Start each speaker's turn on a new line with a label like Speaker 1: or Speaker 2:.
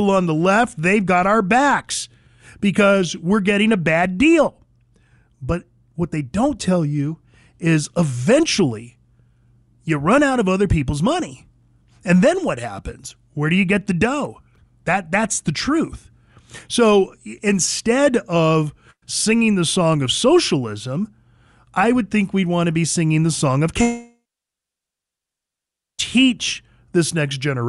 Speaker 1: people on the left, they've got our backs because we're getting a bad deal. But what they don't tell you is eventually you run out of other people's money. And then what happens? Where do you get the dough? That's the truth. So instead of singing the song of socialism, I would think we'd want to be singing the song of teach this next generation